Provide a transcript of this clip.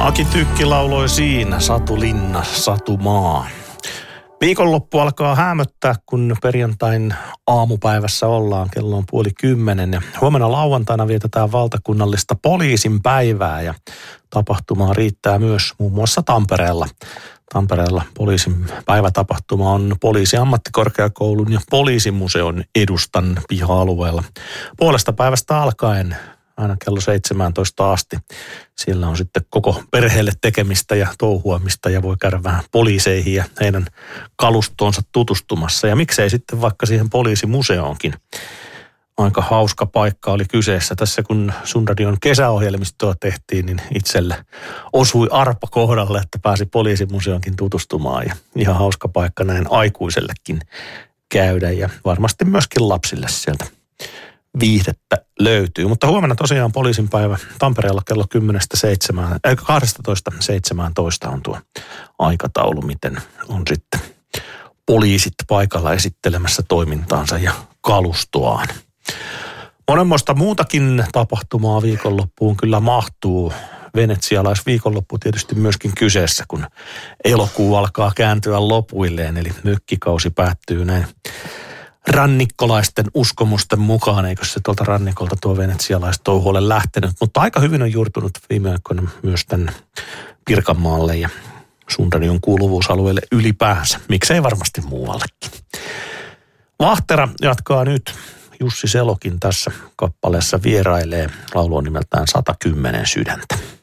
Aki Tykki lauloi siinä, Satu Linna, Satu Maa. Viikonloppu alkaa häämöttää, kun perjantain aamupäivässä ollaan. Kello on 9:30 ja huomenna lauantaina vietetään valtakunnallista poliisin päivää ja tapahtumaa riittää myös muun muassa Tampereella. Tampereella poliisin päivätapahtuma on Poliisiammattikorkeakoulun ja Poliisimuseon edustan piha-alueella. Puolesta päivästä alkaen aina kello 17 asti. Siellä on sitten koko perheelle tekemistä ja touhuamista ja voi käydä vähän poliiseihin ja heidän kalustoonsa tutustumassa. Ja miksei sitten vaikka siihen poliisimuseoonkin. Aika hauska paikka oli kyseessä. Tässä kun Sunradion kesäohjelmistoa tehtiin, niin itselle osui arpa kohdalle, että pääsi poliisimuseonkin tutustumaan. Ja ihan hauska paikka näin aikuisellekin käydä ja varmasti myöskin lapsille sieltä viihdettä löytyy. Mutta huomenna tosiaan poliisin päivä Tampereella kello 12:17 on tuo aikataulu, miten on sitten poliisit paikalla esittelemässä toimintaansa ja kalustoaan. Monenmoista muutakin tapahtumaa viikonloppuun kyllä mahtuu. Venetsialaisviikonloppu tietysti myöskin kyseessä, kun elokuu alkaa kääntyä lopuilleen, eli mökkikausi päättyy näin rannikkolaisten uskomusten mukaan, eikö se tuolta rannikolta tuo venetsialaistouhu ole lähtenyt, mutta aika hyvin on juurtunut viime aikoina myös tänne Pirkanmaalle ja Sunradion kuuluvuusalueelle ylipäänsä, miksei varmasti muuallekin. Vahtera jatkaa nyt, Jussi Selokin tässä kappaleessa vierailee, laulu on nimeltään 110 sydäntä.